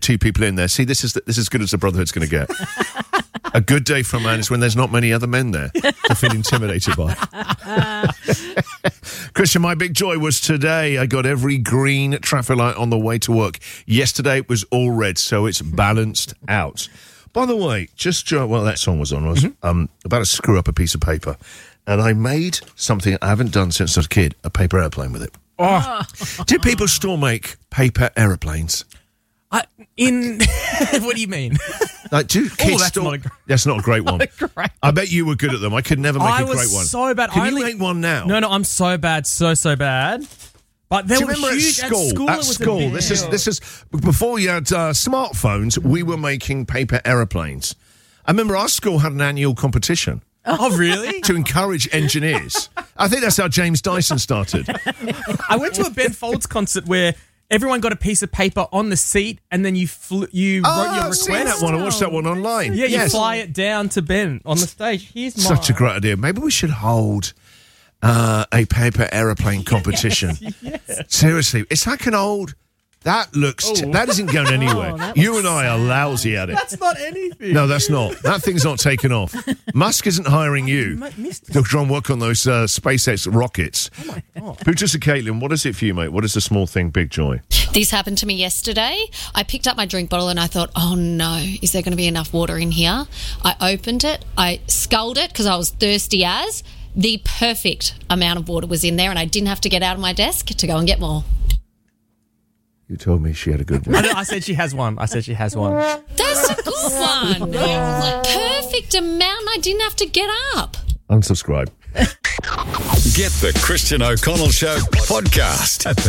two people in there. See, this is as good as the Brotherhood's going to get. A good day for a man is when there's not many other men there to feel intimidated by. Christian, my big joy was today. I got every green traffic light on the way to work. Yesterday it was all red, so it's balanced out. By the way, while that song was on, I was about to screw up a piece of paper, and I made something I haven't done since I was a kid, a paper airplane with it. Oh. Do people still make paper aeroplanes? What do you mean? Like, do kids that's not a great one. I bet you were good at them. I could never make a great one. I was so bad. Can you make one now? No, I'm so bad, so bad. But there were huge at school. At school, this is before you had smartphones. We were making paper aeroplanes. I remember our school had an annual competition. Oh, really? To encourage engineers. I think that's how James Dyson started. I went to a Ben Folds concert where everyone got a piece of paper on the seat, and then you wrote your request. I've seen that one. I watched that one online. Yeah, you fly it down to Ben on the stage. Here's mine. Such a great idea. Maybe we should hold a paper aeroplane competition. Yes. Seriously, it's like an old... That isn't going anywhere. You and I are lousy at it. That's not anything. No, that's not. That thing's not taken off. Musk isn't hiring you to try and work on those SpaceX rockets. Oh my God. Pootus and Caitlin, what is it for you, mate? What is the small thing, big joy? This happened to me yesterday. I picked up my drink bottle and I thought, oh no, is there going to be enough water in here? I opened it. I sculled it because I was thirsty as. The perfect amount of water was in there and I didn't have to get out of my desk to go and get more. You told me she had a good one. I said she has one. That's a good one. Perfect amount. I didn't have to get up. Unsubscribe. Get the Christian O'Connell Show podcast at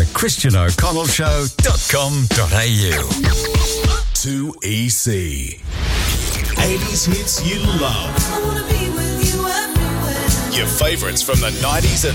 thechristianoconnellshow.com.au. 2EC. 80s hits you love. Your favourites from the 90s and